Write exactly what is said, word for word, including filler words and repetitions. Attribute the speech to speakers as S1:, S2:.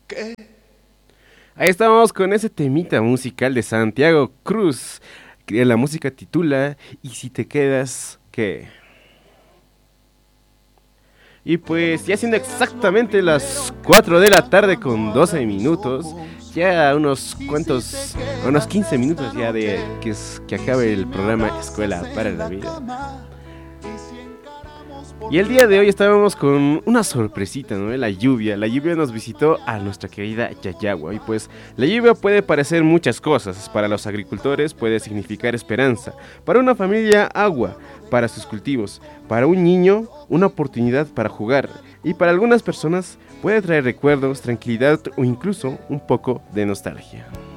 S1: Ahí estamos con ese temita musical de Santiago Cruz, que la música titula ¿Y si te quedas qué? Y pues ya siendo exactamente las cuatro de la tarde con doce minutos, ya unos cuantos, unos quince minutos ya de que, es, que acabe el programa Escuela para la Vida. Y el día de hoy estábamos con una sorpresita, ¿no? La lluvia. La lluvia nos visitó a nuestra querida Yayagua. Y pues la lluvia puede parecer muchas cosas. Para los agricultores puede significar esperanza. Para una familia, agua para sus cultivos. Para un niño, una oportunidad para jugar. Y para algunas personas puede traer recuerdos, tranquilidad o incluso un poco de nostalgia.